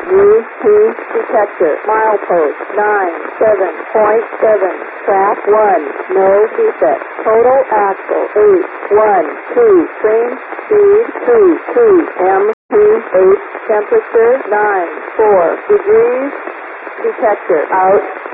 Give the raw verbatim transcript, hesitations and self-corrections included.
New two detector. Milepost nine seven point seven. Track one. No defect. Total axle eight one two. Train speed two two. M P eight. Temperature nine four degrees. Detector out.